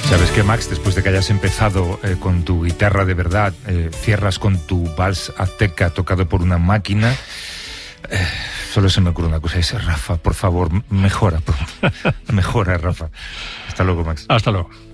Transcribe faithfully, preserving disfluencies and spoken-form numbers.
Sabes que, Max, después de que hayas empezado eh, con tu guitarra de verdad, eh, cierras con tu vals azteca tocado por una máquina, eh, solo se me ocurre una cosa, es Rafa, por favor, mejora, por, mejora, Rafa. Hasta luego, Max. Hasta luego.